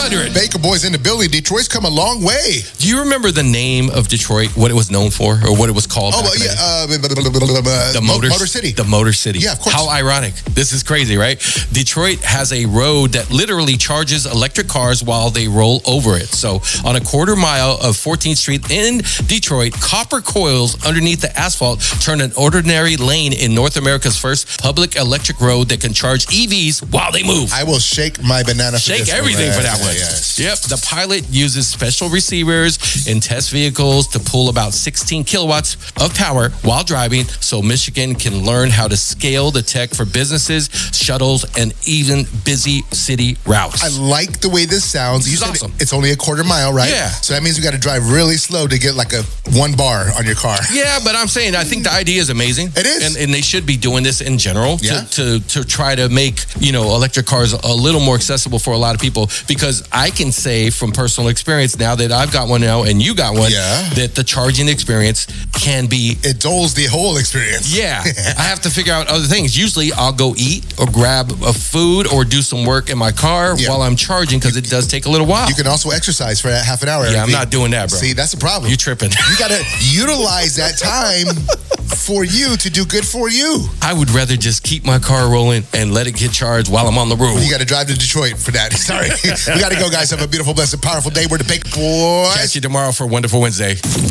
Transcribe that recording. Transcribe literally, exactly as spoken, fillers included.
hundred. Baker Boys in the building. Detroit's come a long way. Do you remember the name of Detroit, what it was known for, or what it was called? Oh, back well, in the yeah. day? Uh, the Motor, Motor City. The Motor City. Yeah, of course. How ironic. This is crazy, right? Detroit has a road that literally charges electric cars while they roll over it. So on a quarter mile of fourteenth Street in Detroit, copper coils underneath the asphalt turn an ordinary lane in North America's first public electric road that can charge E Vs while they move. I will shake my banana for Shake this everything one. for that Yeah, one. yes. Yep. The pilot uses special receivers in test vehicles to pull about sixteen kilowatts of power while driving, so Michigan can learn how to scale the tech for businesses, shuttles, and even busy city routes. I like the way this sounds. You This is said awesome. it's only a quarter mile, right? Yeah. So that means we got to drive really slow to get like a one bar on your car. Yeah, but I'm saying I think the idea is amazing. It is. And, and they should be doing this in general Yeah. to, to, to try to make, you know, electric cars a little more accessible for a lot of people, because I can say from personal experience now that I've got one now and you got one, Yeah. that the charging experience can be It doles the whole experience. Yeah, I have to figure out other things. Usually I'll go eat or grab a food or do some work in my car Yeah. while I'm charging, because it does take a little while. You can also exercise for half an hour. Yeah, I'm Eric. not doing that, bro. See, that's the problem. You tripping. You got to utilize that time for you to do good for you. I would rather just keep my car rolling and let it get charged while I'm on the road. You got to drive to Detroit for that. Sorry. We got to go, guys. Have a beautiful, blessed, powerful day. We're the Baker Boys. Catch you tomorrow for Wonderful Wednesday.